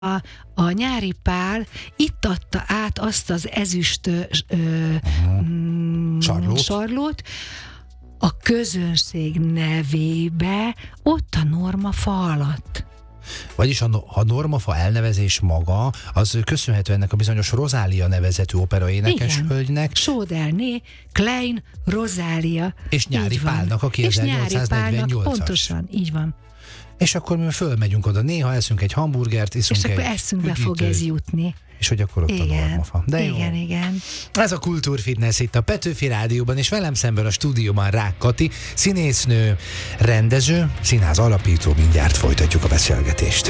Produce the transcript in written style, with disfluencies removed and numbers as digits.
a Nyári Pál itt adta át azt az ezüst sarlót a közönség nevébe, ott a Normafa alatt. Vagyis a Normafa elnevezés maga, az köszönhető ennek a bizonyos Rozália nevezetű operaénekeshölgynek. Soderné, Klein, Rozália. És Nyári Pálnak, aki 1848-as. Pontosan, így van. És akkor mi fölmegyünk oda, néha eszünk egy hamburgert, iszunk és egy akkor eszünkbe fog ez jutni. És hogy akkor ott a Normafa. De jó. Igen. Ez a Kultúrfitness itt a Petőfi Rádióban, és velem szemben a stúdióban Rák Kati, színésznő, rendező, színház alapító, mindjárt folytatjuk a beszélgetést.